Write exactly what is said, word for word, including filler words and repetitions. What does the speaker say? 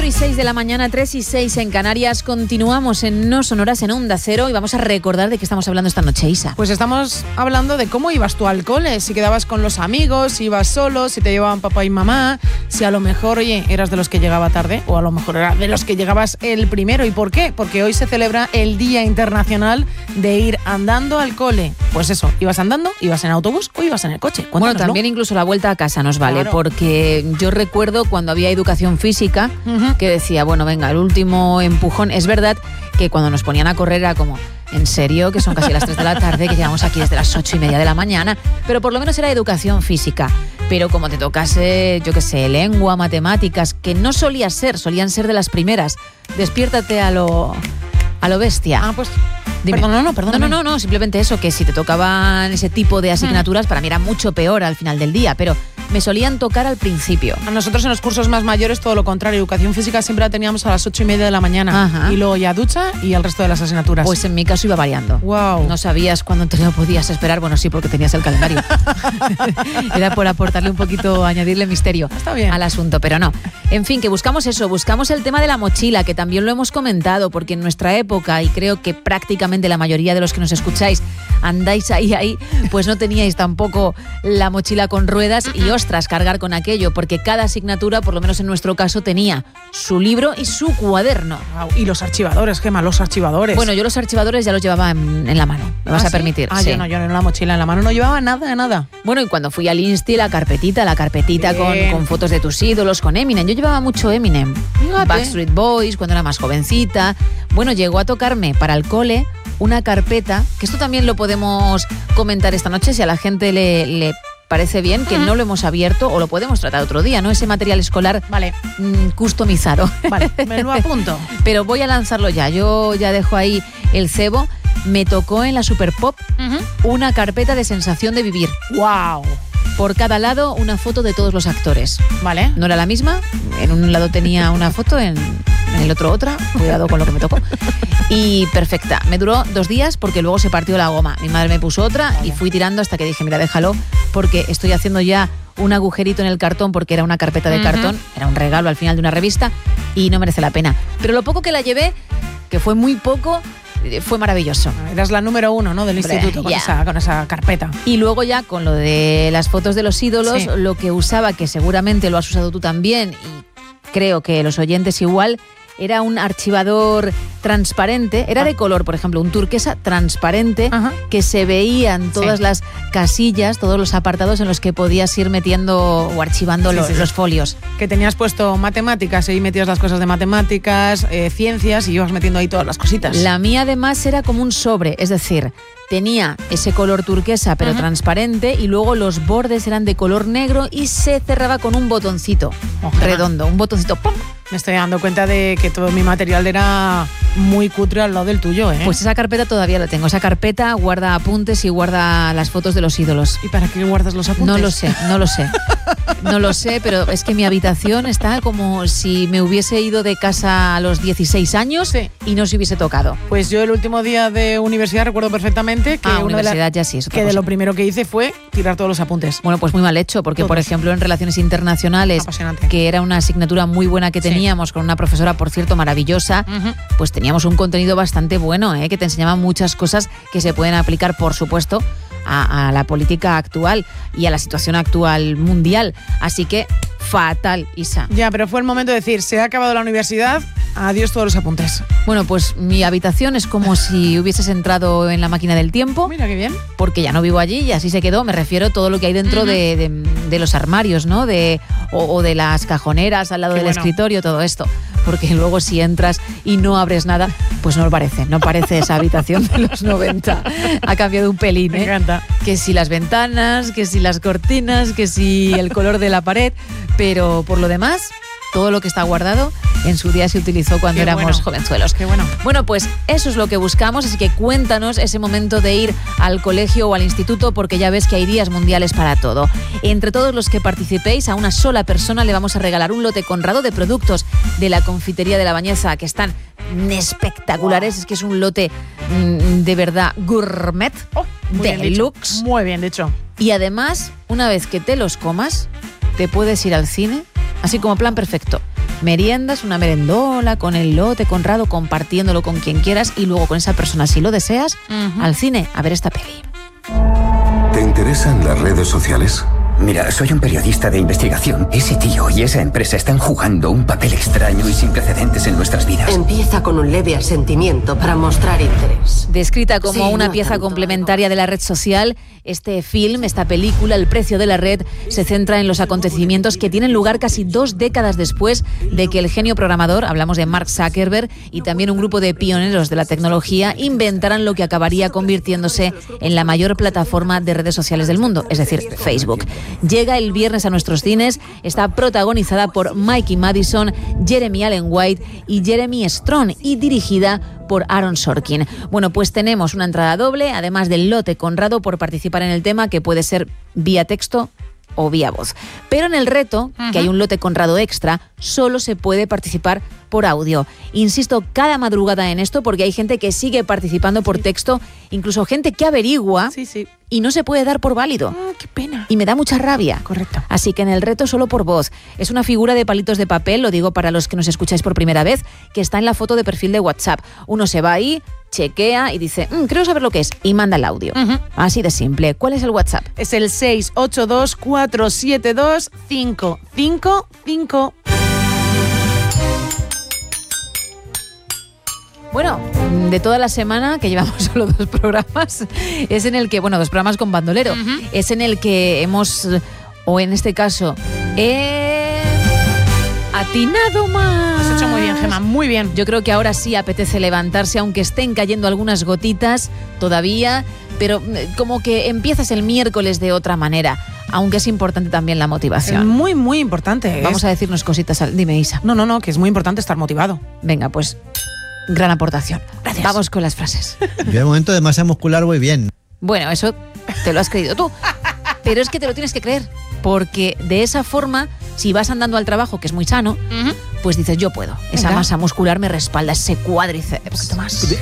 cuatro y seis de la mañana, tres y seis en Canarias. Continuamos en No Sonoras en Onda Cero y vamos a recordar de qué estamos hablando esta noche, Isa. Pues estamos hablando de cómo ibas tú al cole, si quedabas con los amigos, si ibas solo, si te llevaban papá y mamá, si a lo mejor, oye, eras de los que llegaba tarde o a lo mejor era de los que llegabas el primero. ¿Y por qué? Porque hoy se celebra el Día Internacional de ir andando al cole. Pues eso, ¿ibas andando, ibas en autobús o ibas en el coche? Cuéntanoslo. Bueno, también incluso la vuelta a casa nos vale, claro. Porque yo recuerdo cuando había educación física, uh-huh. que decía, bueno, venga, el último empujón. Es verdad que cuando nos ponían a correr era como, ¿en serio? Que son casi las tres de la tarde, que llegamos aquí desde las ocho y media de la mañana. Pero por lo menos era educación física. Pero como te tocase, yo qué sé, lengua, matemáticas, que no solía ser, solían ser de las primeras. Despiértate a lo, a lo bestia. Ah, pues... Dime. Perdón, no, no, perdón. No, no, no, no, simplemente eso, que si te tocaban ese tipo de asignaturas, mm. para mí era mucho peor al final del día, pero me solían tocar al principio. A nosotros en los cursos más mayores todo lo contrario, educación física siempre la teníamos a las ocho y media de la mañana. Ajá. Y luego ya ducha y el resto de las asignaturas. Pues en mi caso iba variando. Wow. No sabías cuándo te lo podías esperar, bueno, sí, porque tenías el calendario. Era por aportarle un poquito, añadirle misterio Está bien. al asunto, pero no. En fin, que buscamos eso, buscamos el tema de la mochila, que también lo hemos comentado, porque en nuestra época, y creo que prácticamente la mayoría de los que nos escucháis andáis ahí, ahí, pues no teníais tampoco la mochila con ruedas y ostras, cargar con aquello, porque cada asignatura, por lo menos en nuestro caso, tenía su libro y su cuaderno. Wow. Y los archivadores, Gemma, los archivadores. Bueno, yo los archivadores ya los llevaba en, en la mano, me ¿Ah, vas sí? a permitir. Ah, sí. yo no, yo en la mochila, en la mano no llevaba nada de nada. Bueno, y cuando fui al Insti, la carpetita, la carpetita con, con fotos de tus ídolos, con Eminem. Yo llevaba mucho Eminem. Fíjate. Backstreet Boys, cuando era más jovencita. Bueno, llegó a tocarme para el cole una carpeta, que esto también lo podemos comentar esta noche, si a la gente le, le parece bien, que uh-huh. no lo hemos abierto o lo podemos tratar otro día, ¿no? Ese material escolar vale. mmm, customizado. Vale, me lo apunto. Pero voy a lanzarlo ya, yo ya dejo ahí el cebo. Me tocó en la Super Pop uh-huh. una carpeta de sensación de vivir. ¡Wow! Por cada lado una foto de todos los actores. Vale. No era la misma, en un lado tenía una foto, en, en el otro otra, cuidado con lo que me tocó. Y perfecta, me duró dos días porque luego se partió la goma. Mi madre me puso otra vale. y fui tirando hasta que dije, mira, déjalo, porque estoy haciendo ya un agujerito en el cartón porque era una carpeta de uh-huh. cartón, era un regalo al final de una revista y no merece la pena. Pero lo poco que la llevé, que fue muy poco, fue maravilloso. Eras la número uno, ¿no? Del Hombre, instituto con, yeah. esa, con esa carpeta. Y luego ya con lo de las fotos de los ídolos, sí. lo que usaba, que seguramente lo has usado tú también y creo que los oyentes igual, era un archivador transparente, era de color, por ejemplo, un turquesa transparente, ajá. que se veían todas sí. las casillas, todos los apartados en los que podías ir metiendo o archivando sí, los, sí, sí. los folios. Que tenías puesto matemáticas, y ahí metías las cosas de matemáticas, eh, ciencias, y ibas metiendo ahí todas las cositas. La mía además era como un sobre, es decir, tenía ese color turquesa pero uh-huh. transparente y luego los bordes eran de color negro y se cerraba con un botoncito Ojalá. redondo, un botoncito ¡pum! Me estoy dando cuenta de que todo mi material era muy cutre al lado del tuyo, ¿eh? Pues esa carpeta todavía la tengo. Esa carpeta guarda apuntes y guarda las fotos de los ídolos. ¿Y para qué guardas los apuntes? No lo sé, no lo sé. No lo sé, pero es que mi habitación está como si me hubiese ido de casa a los dieciséis años sí. y no se hubiese tocado. Pues yo el último día de universidad recuerdo perfectamente que, ah, una universidad de la, ya sí, es otra que cosa. de lo primero que hice fue tirar todos los apuntes. Bueno, pues muy mal hecho, porque Todos. por ejemplo en Relaciones Internacionales, que era una asignatura muy buena que teníamos sí. con una profesora, por cierto, maravillosa, uh-huh. pues teníamos un contenido bastante bueno, ¿eh? que te enseñaba muchas cosas que se pueden aplicar, por supuesto, a, a la política actual y a la situación actual mundial. Así que fatal, Isa. Ya, pero fue el momento de decir, se ha acabado la universidad, adiós todos los apuntes. Bueno, pues mi habitación es como si hubieses entrado en la máquina del tiempo. Mira qué bien. Porque ya no vivo allí y así se quedó. Me refiero a todo lo que hay dentro uh-huh. de, de, de los armarios, ¿no? De, o, o de las cajoneras al lado qué del bueno. escritorio, todo esto. Porque luego si entras y no abres nada, pues no lo parece, no parece esa habitación de los noventa. Ha cambiado un pelín, ¿eh? Me encanta. Que si las ventanas, que si las cortinas, que si el color de la pared, pero por lo demás, todo lo que está guardado en su día se utilizó cuando Qué éramos bueno. jovenzuelos. Qué bueno. Bueno, pues eso es lo que buscamos, así que cuéntanos ese momento de ir al colegio o al instituto, porque ya ves que hay días mundiales para todo. Entre todos los que participéis, a una sola persona le vamos a regalar un lote conrado de productos de la confitería de La Bañeza, que están espectaculares. Wow. Es que es un lote mmm, de verdad gourmet, oh, deluxe. Muy bien dicho. Y además, una vez que te los comas, te puedes ir al cine, así como plan perfecto. Meriendas, una merendola con el lote Conrado, compartiéndolo con quien quieras y luego con esa persona, si lo deseas, uh-huh. al cine a ver esta peli. ¿Te interesan las redes sociales? Mira, soy un periodista de investigación. Ese tío y esa empresa están jugando un papel extraño y sin precedentes en nuestras vidas. Empieza con un leve asentimiento para mostrar interés. Descrita como Sí, una no pieza tanto, complementaria de la red social, este film, esta película, El precio de la red, se centra en los acontecimientos que tienen lugar casi dos décadas después de que el genio programador, hablamos de Mark Zuckerberg, y también un grupo de pioneros de la tecnología, inventaran lo que acabaría convirtiéndose en la mayor plataforma de redes sociales del mundo, es decir, Facebook. Llega el viernes a nuestros cines, está protagonizada por Mikey Madison, Jeremy Allen White y Jeremy Strong y dirigida por Aaron Sorkin. Bueno, pues tenemos una entrada doble, además del lote Conrado por participar en el tema, que puede ser vía texto o vía voz. Pero en el reto, uh-huh. que hay un lote Conrado extra, solo se puede participar por audio. Insisto cada madrugada en esto porque hay gente que sigue participando por sí. texto, incluso gente que averigua sí, sí. y no se puede dar por válido. Oh, ¡qué pena! Y me da mucha rabia. Correcto. Así que en el reto solo por voz. Es una figura de palitos de papel, lo digo para los que nos escucháis por primera vez, que está en la foto de perfil de WhatsApp. Uno se va ahí, chequea y dice, mmm, creo saber lo que es, y manda el audio. Uh-huh. Así de simple. ¿Cuál es el WhatsApp? Es el seis ocho dos cuatro siete dos cinco cinco cinco. Bueno, de toda la semana, que llevamos solo dos programas, es en el que, bueno, dos programas con bandolero, uh-huh. es en el que hemos, o en este caso, he atinado más. Has hecho muy bien, Gemma, muy bien. Yo creo que ahora sí apetece levantarse, aunque estén cayendo algunas gotitas todavía, pero como que empiezas el miércoles de otra manera, aunque es importante también la motivación. Es muy, muy importante. Vamos es... a decirnos cositas. Al... Dime, Isa. No, no, no, que es muy importante estar motivado. Venga, pues... Gran aportación. Gracias. Vamos con las frases. Yo de momento de masa muscular voy bien. Bueno, eso te lo has creído tú. Pero es que te lo tienes que creer. Porque de esa forma, si vas andando al trabajo, que es muy sano, uh-huh. pues dices, yo puedo. Esa Venga. masa muscular me respalda, ese cuádriceps. Un poquito más.